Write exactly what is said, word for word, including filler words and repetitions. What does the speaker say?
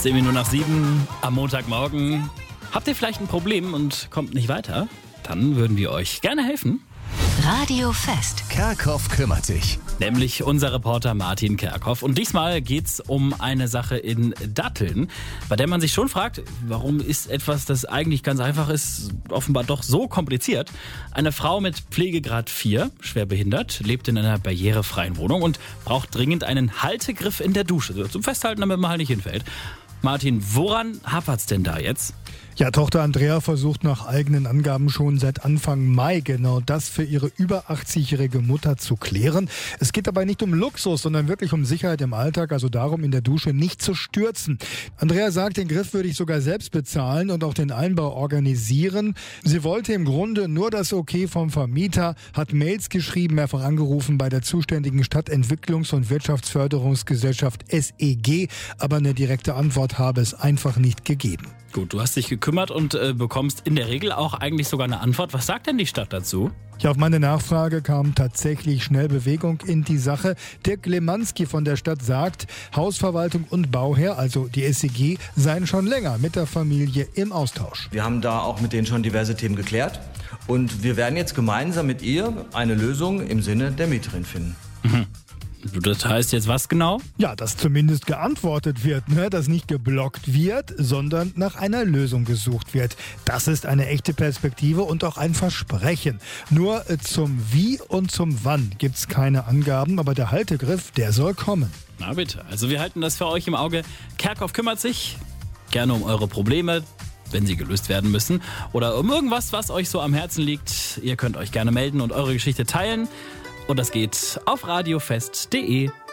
Zehn Minuten nach sieben am Montagmorgen. Habt ihr vielleicht ein Problem und kommt nicht weiter? Dann würden wir euch gerne helfen. Radio Fest. Kerkhoff kümmert sich. Nämlich unser Reporter Martin Kerkhoff. Und diesmal geht's um eine Sache in Datteln, bei der man sich schon fragt, warum ist etwas, das eigentlich ganz einfach ist, offenbar doch so kompliziert. Eine Frau mit Pflegegrad vier, schwer behindert, lebt in einer barrierefreien Wohnung und braucht dringend einen Haltegriff in der Dusche, zum Festhalten, damit man halt nicht hinfällt. Martin, woran hapert's denn da jetzt? Ja, Tochter Andrea versucht nach eigenen Angaben schon seit Anfang Mai genau das für ihre über achtzigjährige Mutter zu klären. Es geht dabei nicht um Luxus, sondern wirklich um Sicherheit im Alltag, also darum, in der Dusche nicht zu stürzen. Andrea sagt, den Griff würde ich sogar selbst bezahlen und auch den Einbau organisieren. Sie wollte im Grunde nur das Okay vom Vermieter, hat Mails geschrieben, mehrfach angerufen bei der zuständigen Stadtentwicklungs- und Wirtschaftsförderungsgesellschaft S E G, aber eine direkte Antwort habe es einfach nicht gegeben. Gut, du hast dich gekümmert und äh, bekommst in der Regel auch eigentlich sogar eine Antwort. Was sagt denn die Stadt dazu? Ja, auf meine Nachfrage kam tatsächlich schnell Bewegung in die Sache. Dirk Lemanski von der Stadt sagt, Hausverwaltung und Bauherr, also die S E G, seien schon länger mit der Familie im Austausch. Wir haben da auch mit denen schon diverse Themen geklärt und wir werden jetzt gemeinsam mit ihr eine Lösung im Sinne der Mieterin finden. Mhm. Das heißt jetzt was genau? Ja, dass zumindest geantwortet wird, ne? Dass nicht geblockt wird, sondern nach einer Lösung gesucht wird. Das ist eine echte Perspektive und auch ein Versprechen. Nur äh, zum Wie und zum Wann gibt's keine Angaben, aber der Haltegriff, der soll kommen. Na bitte, also wir halten das für euch im Auge. Kerkhoff kümmert sich gerne um eure Probleme, wenn sie gelöst werden müssen, oder um irgendwas, was euch so am Herzen liegt. Ihr könnt euch gerne melden und eure Geschichte teilen. Und das geht auf radiofest punkt de.